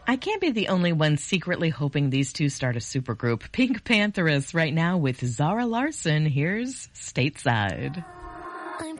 I can't be the only one secretly hoping these two start a supergroup. Pink Pantheress right now with Zara Larsson. Here's Stateside.